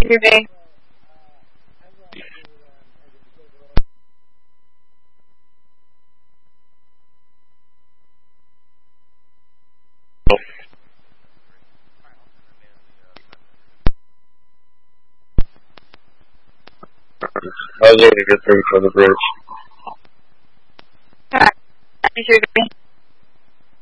you hear me? I was able to get through for the bridge. Can you hear me?